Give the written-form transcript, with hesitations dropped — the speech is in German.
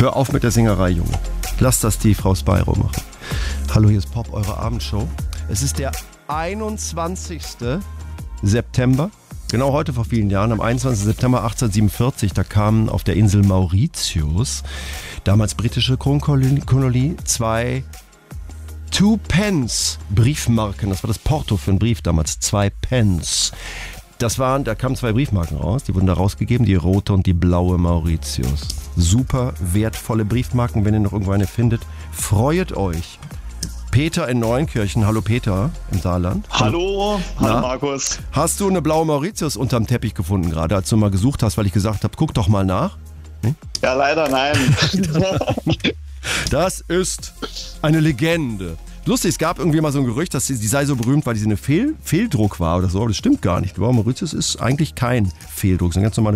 Hör auf mit der Singerei, Junge. Lass das die Frau Spyro machen. Hallo, hier ist Pop, eure Abendshow. Es ist der 21. September. Genau heute vor vielen Jahren, am 21. September 1847, da kamen auf der Insel Mauritius, damals britische Kronkolonie, 2 2 Briefmarken. Das war das Porto für einen Brief damals, 2 Pence. Da kamen 2 Briefmarken raus, die wurden da rausgegeben, die rote und die blaue Mauritius. Super wertvolle Briefmarken, wenn ihr noch irgendwo eine findet. Freut euch. Peter in Neunkirchen. Hallo Peter im Saarland. Hallo Markus. Hast du eine blaue Mauritius unterm Teppich gefunden gerade, als du mal gesucht hast, weil ich gesagt habe, guck doch mal nach? Ja, leider nein. Das ist eine Legende. Lustig, es gab irgendwie mal so ein Gerücht, dass sie sei so berühmt, weil sie eine Fehldruck war oder so, aber das stimmt gar nicht. Die blaue Mauritius ist eigentlich kein Fehldruck, es ist eine ganz normale